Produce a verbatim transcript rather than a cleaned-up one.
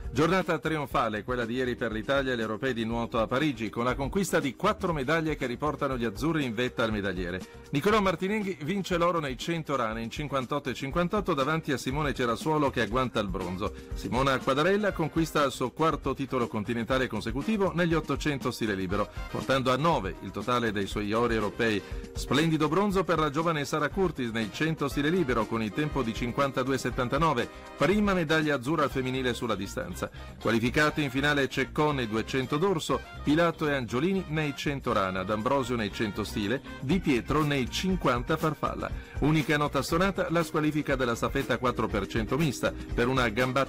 Giornata trionfale, quella di ieri per l'Italia e gli europei di nuoto a Parigi, con la conquista di quattro medaglie che riportano gli azzurri in vetta al medagliere. Nicolò Martinenghi vince l'oro nei cento rane in cinquantotto e cinquantotto davanti a Simone Cerasuolo che agguanta il bronzo. Simona Quadarella conquista il suo quarto titolo continentale consecutivo negli ottocento stile libero, portando a nove il totale dei suoi ori europei. Splendido bronzo per la giovane Sara Curtis nei cento stile libero con il tempo di cinquantadue virgola settantanove, prima medaglia azzurra al femminile sulla distanza. Qualificati in finale Ceccon nei duecento dorso, Pilato e Angiolini nei cento rana, D'Ambrosio nei cento stile, Di Pietro nei cinquanta farfalla. Unica nota stonata la squalifica della staffetta quattro per cento mista per una gambata